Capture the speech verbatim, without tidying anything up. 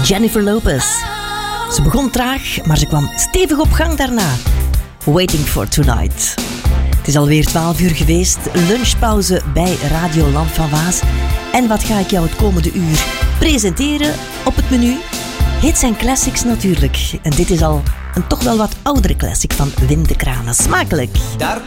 Jennifer Lopez. Ze begon traag, maar ze kwam stevig op gang daarna. Waiting for Tonight. Het is alweer twaalf uur geweest, lunchpauze bij Radio Land van Waas. En wat ga ik jou het komende uur presenteren op het menu? Hits en classics natuurlijk. En dit is al een toch wel wat oudere classic van Wim de Kranen. Smakelijk! Daar